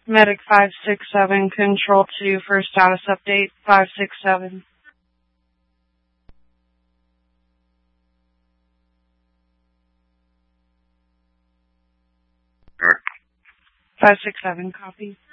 Medic 567, Control 2 for status update 567. 567, copy.